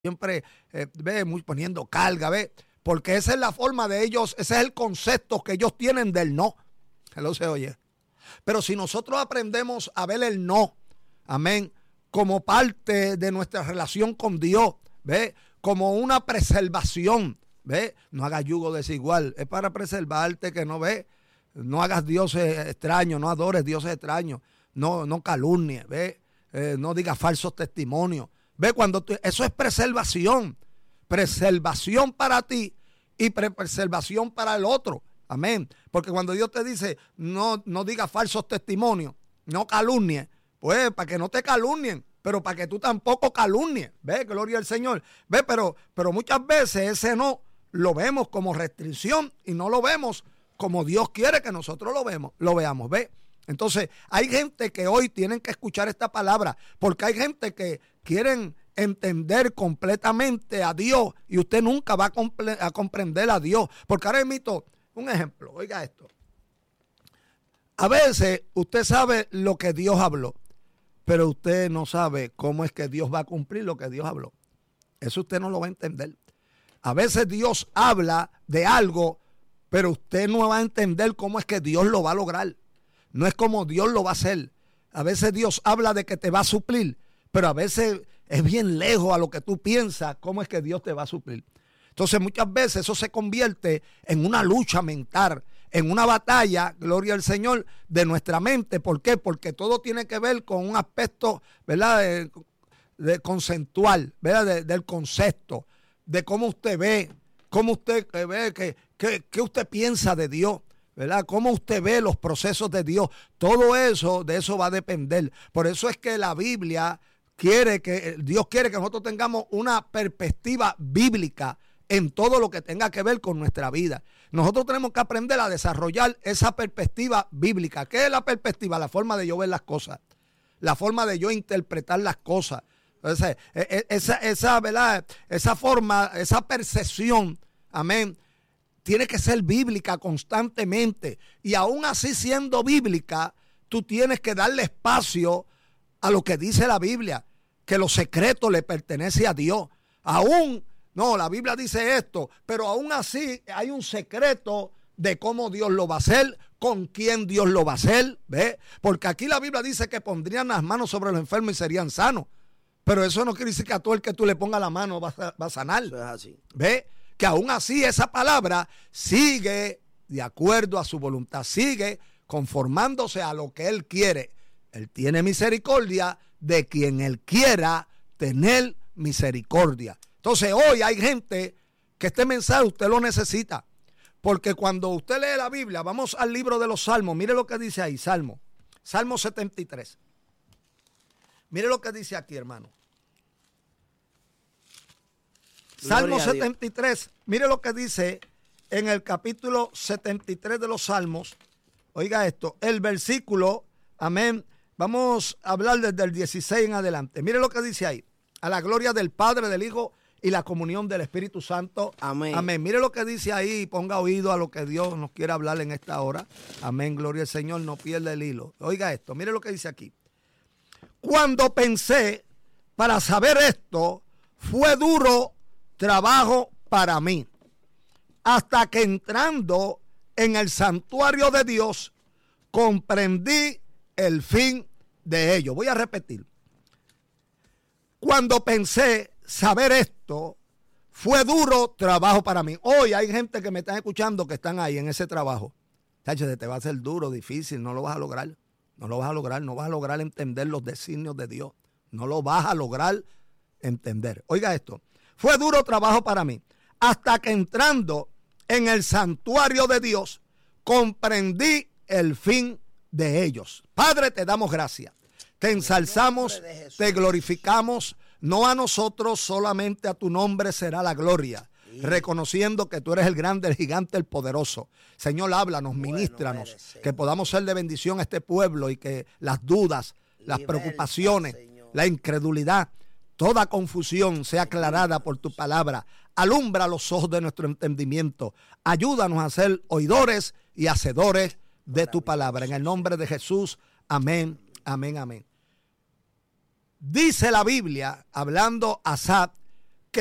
siempre poniendo carga, ve, porque esa es la forma de ellos, ese es el concepto que ellos tienen del no. Hello, se oye. Pero si nosotros aprendemos a ver el no, amén, como parte de nuestra relación con Dios, ve, como una preservación, ve, no hagas yugo desigual, es para preservarte, que no ve, no hagas dioses extraños, no adores dioses extraños, no calumnies, ve, no digas falsos testimonios. Ve, eso es preservación para ti y preservación para el otro. Amén. Porque cuando Dios te dice no digas falsos testimonios, no calumnies, pues para que no te calumnien, pero para que tú tampoco calumnies. Ve, gloria al Señor. Ve, pero muchas veces ese no lo vemos como restricción y no lo vemos como Dios quiere que nosotros lo veamos. Ve. Entonces, hay gente que hoy tienen que escuchar esta palabra, porque hay gente que quieren entender completamente a Dios y usted nunca va a comprender a Dios. Porque ahora mismo, un ejemplo, oiga esto. A veces usted sabe lo que Dios habló, pero usted no sabe cómo es que Dios va a cumplir lo que Dios habló. Eso usted no lo va a entender. A veces Dios habla de algo, pero usted no va a entender cómo es que Dios lo va a lograr. No es como Dios lo va a hacer. A veces Dios habla de que te va a suplir, pero a veces es bien lejos a lo que tú piensas cómo es que Dios te va a suplir. Entonces muchas veces eso se convierte en una lucha mental, en una batalla, gloria al Señor, de nuestra mente. ¿Por qué? Porque todo tiene que ver con un aspecto, ¿verdad?, de conceptual, ¿verdad?, del concepto, de cómo usted ve, qué usted piensa de Dios, ¿verdad? Cómo usted ve los procesos de Dios. Todo eso, de eso va a depender. Por eso es que la Biblia Dios quiere que nosotros tengamos una perspectiva bíblica en todo lo que tenga que ver con nuestra vida. Nosotros tenemos que aprender a desarrollar esa perspectiva bíblica. ¿Qué es la perspectiva? La forma de yo ver las cosas, la forma de yo interpretar las cosas. Entonces, ¿verdad?, esa forma, esa percepción, amén, tiene que ser bíblica constantemente. Y aún así siendo bíblica, tú tienes que darle espacio a lo que dice la Biblia, que lo secreto le pertenece a Dios. La Biblia dice esto, pero aún así hay un secreto de cómo Dios lo va a hacer, con quién Dios lo va a hacer, ¿ve? Porque aquí la Biblia dice que pondrían las manos sobre los enfermos y serían sanos. Pero eso no quiere decir que a todo el que tú le pongas la mano va a sanar. Eso es así. ¿Ve? Que aún así esa palabra sigue de acuerdo a su voluntad, sigue conformándose a lo que Él quiere. Él tiene misericordia de quien Él quiera tener misericordia. Entonces hoy hay gente que este mensaje usted lo necesita. Porque cuando usted lee la Biblia, vamos al libro de los Salmos, mire lo que dice ahí, Salmo 73. Mire lo que dice aquí, hermano. Salmo 73, mire lo que dice en el capítulo 73 de los Salmos. Oiga esto, el versículo, amén, vamos a hablar desde el 16 en adelante. Mire lo que dice ahí. A la gloria del Padre, del Hijo y la comunión del Espíritu Santo. Amén. Amén. Mire lo que dice ahí y ponga oído a lo que Dios nos quiere hablar en esta hora. Amén. Gloria al Señor, no pierda el hilo. Oiga esto, mire lo que dice aquí. Cuando pensé para saber esto, fue duro trabajo para mí, hasta que entrando en el santuario de Dios, comprendí el fin de ello. Voy a repetir. Cuando pensé saber esto, fue duro trabajo para mí. Hoy hay gente que me están escuchando que están ahí en ese trabajo. Chacho, te va a ser duro, difícil, no lo vas a lograr. No lo vas a lograr, no vas a lograr entender los designios de Dios. No lo vas a lograr entender. Oiga esto. Fue duro trabajo para mí, hasta que entrando en el santuario de Dios, comprendí el fin de ellos. Padre, te damos gracias. Te ensalzamos, te glorificamos. No a nosotros, solamente a tu nombre será la gloria. Reconociendo que tú eres el grande, el gigante, el poderoso. Señor, háblanos, ministranos, que podamos ser de bendición a este pueblo y que las dudas, las preocupaciones, la incredulidad, toda confusión sea aclarada por tu palabra. Alumbra los ojos de nuestro entendimiento. Ayúdanos a ser oidores y hacedores de tu palabra. En el nombre de Jesús, amén, amén, amén. Dice la Biblia, hablando Asaf,